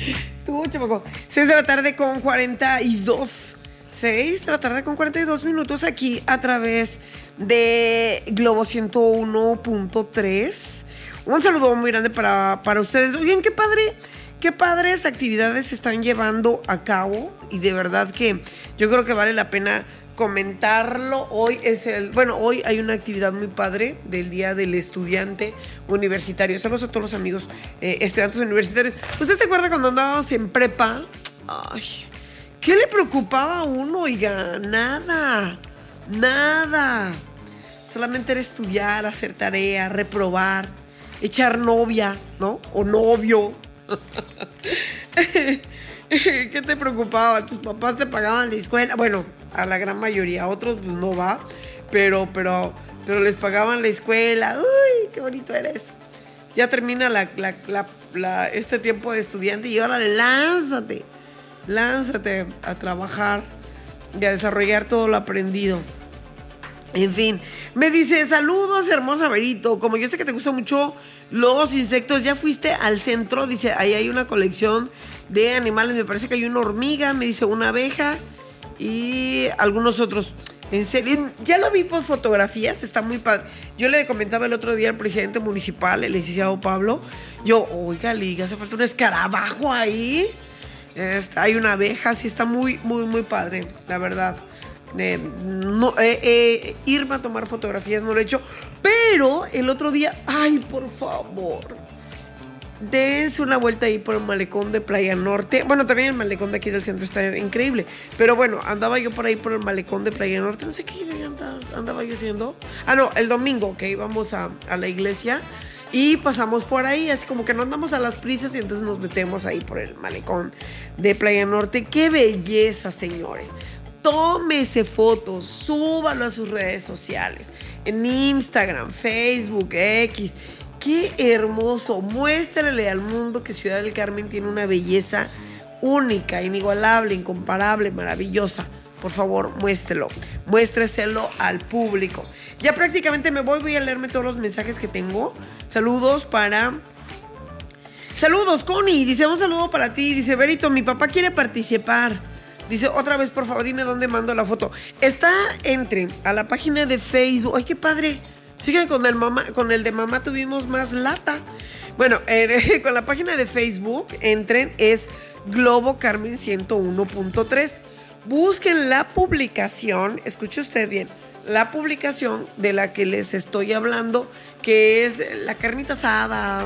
Tú, chamaco. 6 de la tarde con 42. 6 de la tarde con 42 minutos aquí a través de Globo 101.3. Un saludo muy grande para ustedes. Oigan, qué padres actividades se están llevando a cabo. Y de verdad que yo creo que vale la pena comentarlo. Hoy hay una actividad muy padre del Día del Estudiante Universitario. Saludos a todos los amigos estudiantes universitarios. ¿Usted se acuerda cuando andábamos en prepa? Ay, ¿qué le preocupaba a uno? Oiga, nada. Solamente era estudiar, hacer tarea, reprobar, echar novia, ¿no? O novio. ¿Qué te preocupaba? ¿Tus papás te pagaban la escuela? Bueno, a la gran mayoría, a otros pues no va, pero les pagaban la escuela. ¡Uy, qué bonito eres! Ya termina este tiempo de estudiante y ahora lánzate a trabajar y a desarrollar todo lo aprendido. En fin, me dice, saludos, hermosa Verito. Como yo sé que te gustan mucho los insectos, ¿ya fuiste al centro? Dice, ahí hay una colección de animales. Me parece que hay una hormiga, me dice una abeja y algunos otros. En serio, ya lo vi por fotografías, está muy padre. Yo le comentaba el otro día al presidente municipal, el licenciado Pablo. Oiga, le hace falta un escarabajo ahí. Hay una abeja, sí, está muy, muy, muy padre, la verdad. Irme a tomar fotografías no lo he hecho, pero el otro día, ay, por favor, dense una vuelta ahí por el malecón de Playa Norte. Bueno, también el malecón de aquí del centro está increíble, pero bueno, andaba yo por ahí por el malecón de Playa Norte, no sé qué andaba yo haciendo. No, el domingo que íbamos a la iglesia y pasamos por ahí, así como que no andamos a las prisas y entonces nos metemos ahí por el malecón de Playa Norte. ¡Qué belleza, señores! Tómese fotos, súbalo a sus redes sociales, en Instagram, Facebook, X. ¡Qué hermoso! Muéstrele al mundo que Ciudad del Carmen tiene una belleza única, inigualable, incomparable, maravillosa. Por favor, muéstreselo al público. Ya prácticamente me voy a leerme todos los mensajes que tengo. Saludos, Connie. Dice, un saludo para ti. Dice, Verito, mi papá quiere participar. Dice, otra vez, por favor, dime dónde mando la foto. Entren a la página de Facebook. ¡Ay, qué padre! Fíjense, con el de mamá tuvimos más lata. Bueno, con la página de Facebook, entren, es Globo Carmen 101.3. Busquen la publicación, escuche usted bien, la publicación de la que les estoy hablando, que es la carnita asada,